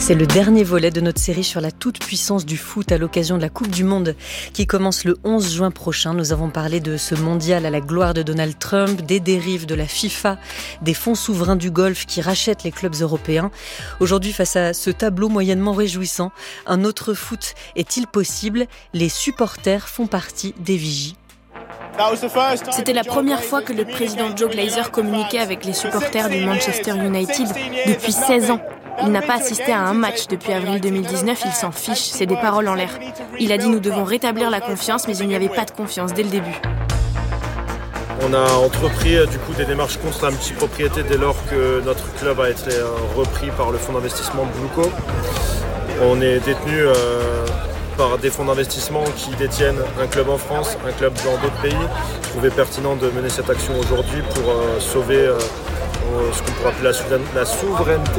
C'est le dernier volet de notre série sur la toute-puissance du foot à l'occasion de la Coupe du Monde qui commence le 11 juin prochain. Nous avons parlé de ce mondial à la gloire de Donald Trump, des dérives de la FIFA, des fonds souverains du Golfe qui rachètent les clubs européens. Aujourd'hui, face à ce tableau moyennement réjouissant, un autre foot est-il possible ? Les supporters font partie des vigies. C'était la première fois que le président Joe Glazer communiquait avec les supporters du Manchester United depuis 16 ans. Il n'a pas assisté à un match depuis avril 2019, il s'en fiche, c'est des paroles en l'air. Il a dit « Nous devons rétablir la confiance », mais il n'y avait pas de confiance dès le début. On a entrepris des démarches contre la multipropriété dès lors que notre club a été repris par le fonds d'investissement Blueco. On est détenu par des fonds d'investissement qui détiennent un club en France, un club dans d'autres pays. Je trouvais pertinent de mener cette action aujourd'hui pour sauver ce qu'on pourrait appeler la souveraineté